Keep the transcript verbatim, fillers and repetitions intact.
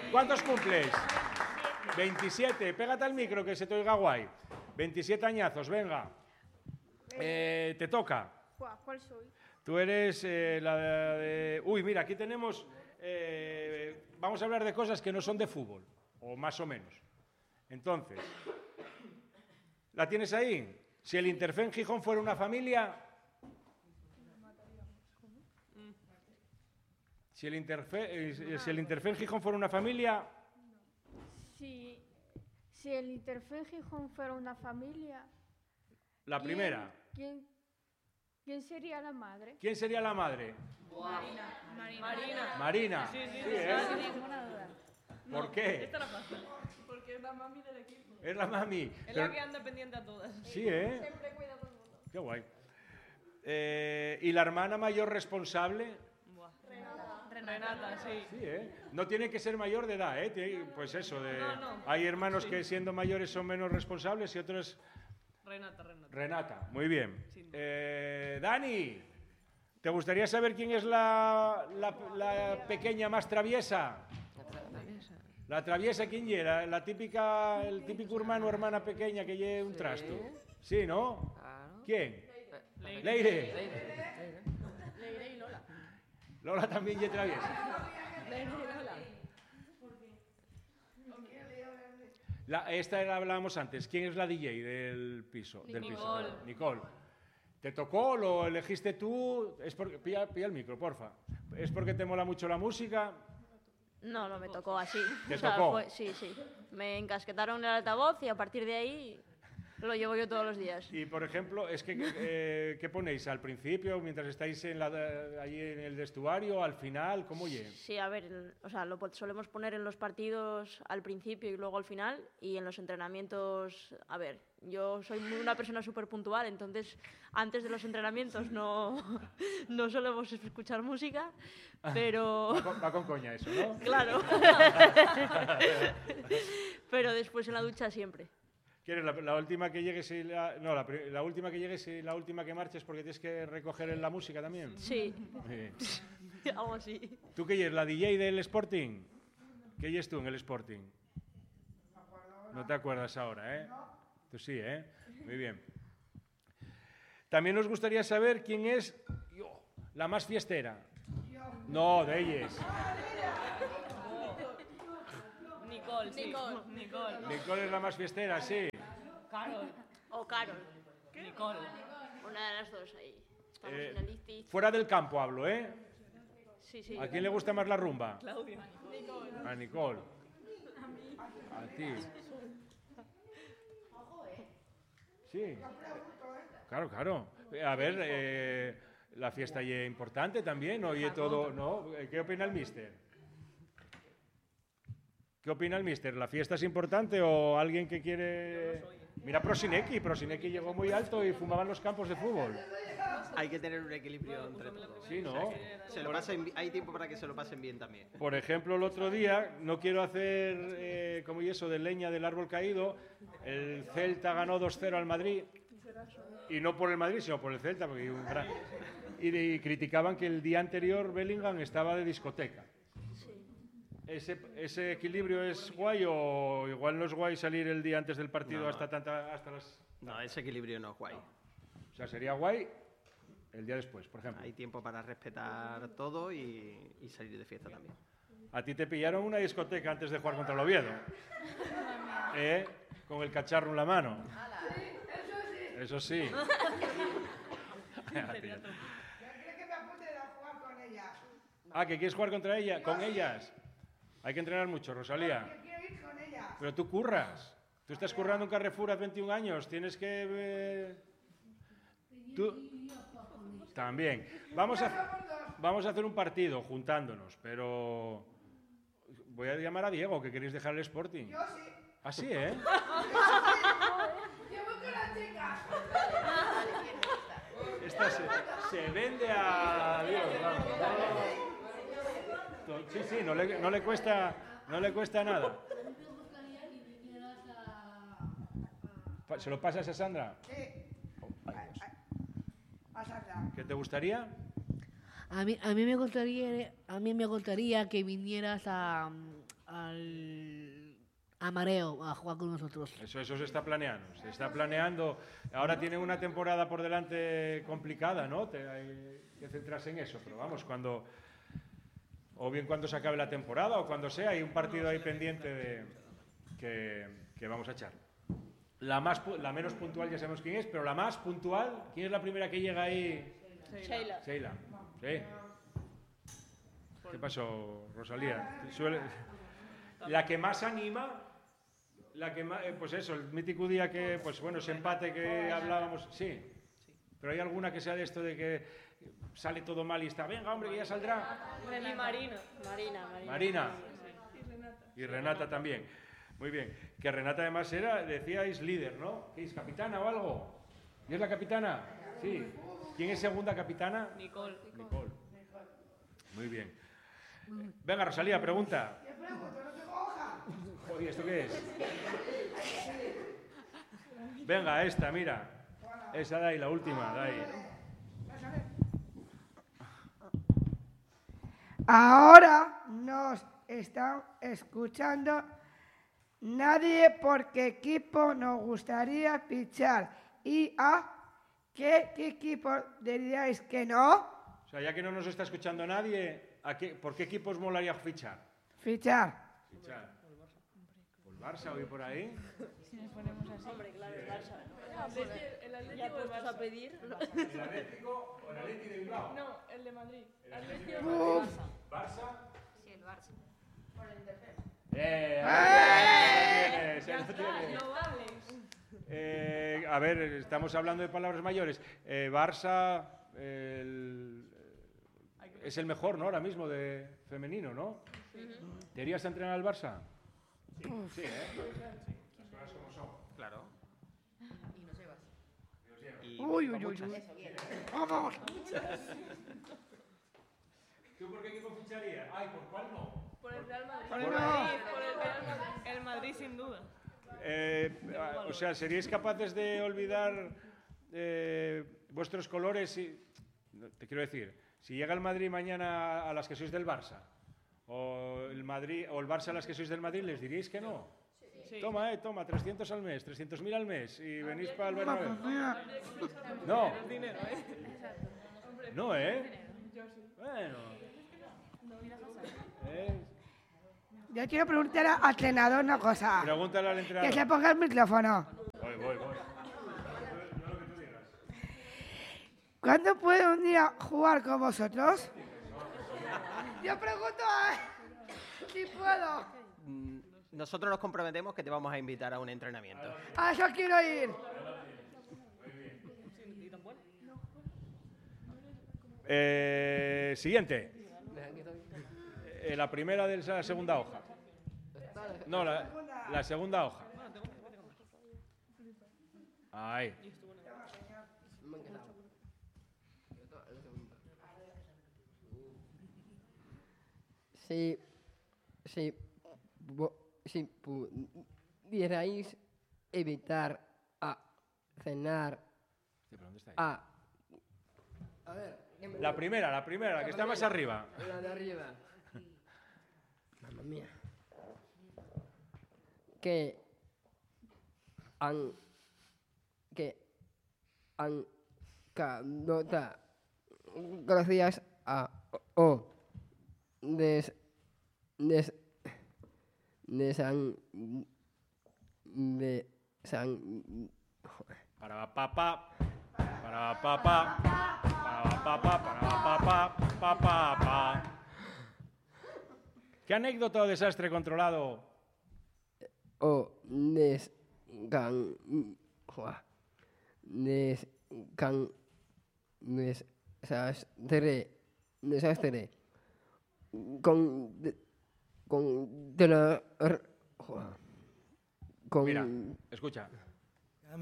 ¿Cuántos cumples? veintisiete. Pégate al micro que se te oiga guay. veintisiete añazos, venga. Eh, te toca. ¿Cuál soy? Tú eres eh, la de... Uy, mira, aquí tenemos... Eh, vamos a hablar de cosas que no son de fútbol, o más o menos. Entonces, ¿la tienes ahí? Si el Interfen Gijón fuera una familia... Si el, Interfe, eh, si el Interfen Gijón fuera una familia... Si, si el Interfen Gijón fuera una familia... La primera. ¿Quién, quién sería la madre? ¿Quién sería la madre? Marina. Marina. Marina. Sí, sí, sí, sí, ¿eh? sí, ninguna duda. ¿Por No, qué? Esta era fácil. Porque es la mami del equipo. Es la mami. Es Pero... la que anda pendiente a todas. Sí, ¿eh? Siempre cuida a todo el mundo. Qué guay. Eh, ¿Y la hermana mayor responsable? Buah. Renata. Renata, sí. Sí, ¿eh? No tiene que ser mayor de edad, ¿eh? Tiene- Pues eso, de... No, no. hay hermanos Sí. que siendo mayores son menos responsables y otros... Renata, Renata. Renata, muy bien. Sí. Eh, Dani, ¿te gustaría saber quién es la, la- la pequeña más traviesa? La traviesa, ¿quién era? La típica, el típico hermano o hermana pequeña que lleve un trasto. Sí, ¿no? Claro. ¿Quién? Leire. Leire. Leire. Leire y Lola. Lola también lleva traviesa. Leire y Lola. La, esta la hablábamos antes. ¿Quién es la D J del piso? Del piso? Nicole. Nicole. ¿Te tocó? ¿Lo elegiste tú? Es porque, pilla, pilla el micro, porfa. ¿Es porque te mola mucho la música? No, no me tocó así. ¿Te O sea, tocó? fue- sí, sí. Me encasquetaron el altavoz y a partir de ahí lo llevo yo todos los días. Y, por ejemplo, es que, eh, ¿qué ponéis? ¿Al principio, mientras estáis en la, ahí en el vestuario, al final? ¿Cómo oye? Sí, a ver, en- o sea, lo po- solemos poner en los partidos al principio y luego al final, y en los entrenamientos, a ver, yo soy muy- una persona súper puntual, entonces antes de los entrenamientos no, no solemos escuchar música, pero... Va con, va con coña eso, ¿no? Claro. Pero después en la ducha siempre. ¿Quieres la, la última que llegues y la... No, la, pri- la última que llegues y la última que marches porque tienes que recoger en la música también? Sí, Sí. algo así. ¿Tú qué eres? ¿La D J del Sporting? ¿Qué eres tú en el Sporting? No te acuerdas ahora, ¿eh? Tú sí, ¿eh? Muy bien. También nos gustaría saber quién es yo, la más fiestera. No, de ellas. Nicole, sí. Nicole. Nicole. Nicole es la más fiestera, sí. Carol. O Carol, Nicole. una de las dos ahí. Estamos Eh, en el ICTI. Fuera del campo hablo, ¿eh? Sí, sí. ¿A quién le gusta más la rumba? Claudia. A Nicole. A ti. Sí. Claro, claro. A ver, eh, la fiesta ya es importante también, oye todo, ¿no? ¿Qué opina el míster? ¿Qué opina el míster? ¿La fiesta es importante o alguien que quiere...? Mira Prosinecki, Prosinecki llegó muy alto y fumaba en los campos de fútbol. Hay que tener un equilibrio entre todos. Sí, ¿no? Se lo pasen bi- hay tiempo para que se lo pasen bien también. Por ejemplo, el otro día, no quiero hacer eh, como y eso de leña del árbol caído, el Celta ganó dos cero al Madrid, y no por el Madrid, sino por el Celta, porque hay un gran... y, de- y criticaban que el día anterior Bellingham estaba de discoteca. ¿Ese, ¿Ese equilibrio es guay o igual no es guay salir el día antes del partido No. hasta, tanta, hasta las... No, ese equilibrio no es guay. O sea, sería guay el día después, por ejemplo. Hay tiempo para respetar todo y, y salir de fiesta también. A ti te pillaron una discoteca antes de jugar contra el Oviedo. ¿Eh? Con el cacharro en la mano. Eso sí. Ah, ¿que quieres jugar contra ella? ¿Con ellas? Hay que entrenar mucho, Rosalía. Pero tú curras. Tú estás currando en Carrefour a veintiún años. Tienes que... eh, Tú... También. Vamos a, vamos a hacer un partido juntándonos, pero... Voy a llamar a Diego, que queréis dejar el Sporting. Yo sí. ¿Ah, sí, eh? Yo voy con las chicas. Esta se, se vende a Dios, vamos. Sí, sí, no le, no le cuesta, no le cuesta nada. Pa- ¿Se lo pasas a Sandra? Sí. Oh, ay, Dios. A Sandra. ¿Qué te gustaría? A mí, a mí me gustaría, a mí me gustaría que vinieras a, al a Mareo a jugar con nosotros. Eso, eso se está planeando. Se está planeando. Ahora tienen una temporada por delante complicada, ¿no? Te- hay que centrarse en eso. Pero vamos, cuando... O bien cuando se acabe la temporada o cuando sea, hay un partido ahí pendiente de, que, que vamos a echar. La, más, pu- la menos puntual ya sabemos quién es, pero la más puntual, ¿quién es la primera que llega ahí? Sheila. Sheila. ¿Sí? ¿Qué pasó, Rosalía? Suele- La que más anima, la que más, eh, pues eso, el mítico día que, pues bueno, ese empate que hablábamos, sí. Pero hay alguna que sea de esto de que sale todo mal y está, venga, hombre, que ya saldrá. Y Marina. Marina, Marina. Marina. Y Renata también. Muy bien. Que Renata además era, decíais, líder, ¿no? ¿Qué es, capitana o algo? ¿Y es la capitana? Sí. ¿Quién es segunda capitana? Nicole. Nicole. Muy bien. Venga, Rosalía, pregunta. ¿Qué pregunto? No tengo hoja. Oye, ¿esto qué es? Venga, esta, mira. Esa de ahí, la última, de ahí. Ahora nos están escuchando nadie por qué equipo nos gustaría fichar y a qué, qué equipo diríais que no O sea, ya que no nos está escuchando nadie, ¿a qué, ¿por qué equipos molaría fichar? fichar. Fichar. ¿Por el Barça hoy por ahí? Hombre, claro, el Barça. El Atlético Ya puestos a pedir. ¿El Atlético o el Atlético de Bilbao? No, el de Madrid. Uf. ¿Barça? Sí, el Barça. ¡Eh! ahí lo tienes, ahí lo tienes. No hables. Eh, a ver, estamos hablando de palabras mayores. Eh, Barça el- es el mejor, ¿no? Ahora mismo de femenino, ¿no? ¿Te irías a entrenar al Barça? Sí, ¿eh? Las cosas como son. Claro. Y nos llevas. Y Uy, con uy, uy, muchas. uy. Vamos. ¿Tú por qué equipo ficharías? Ay, ¿por cuál no? Por el Real Madrid. Por el Por Madrid. Por el Real Madrid. El Madrid sin duda. Eh, ah, o sea, ¿seríais capaces de olvidar eh, vuestros colores? Y, no, te quiero decir, si llega el Madrid mañana a las que sois del Barça, o el Madrid o el Barça a las que sois del Madrid, ¿les diríais que no? Sí. Toma, eh, toma, trescientos al mes, trescientos mil al mes y venís para el Pues Bernabéu. mira, No, Dinero, ¿eh? no, ¿eh? Bueno. Eh, yo quiero preguntar a- al entrenador una cosa. Pregúntale al Que se entrenador. ponga el micrófono. Voy, voy, voy. ¿Cuándo puedo un día jugar con vosotros? Yo pregunto a... si puedo. Mm, Nosotros nos comprometemos que te vamos a invitar a un entrenamiento. A eso quiero ir. Eh, siguiente. Eh, la primera de la segunda hoja. No, la, la segunda hoja. Ahí. Si, si, vo- si pudierais evitar a cenar ¿Pero dónde está ahí? a... A ver, ¿quién me- La primera, la primera, la que está más arriba. La de arriba. Mamma mía. Que han que han canota gracias a o des des desan de san Para papá, para papá, para papá, para papá, papá, papá. ¿Qué anécdota o desastre controlado? o des can joa, des can desastre desastre con de- con de la r- joa, con Mira, escucha.